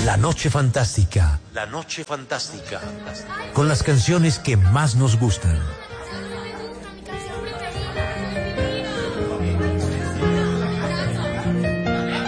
La noche fantástica. La noche fantástica. Con las canciones que más nos gustan.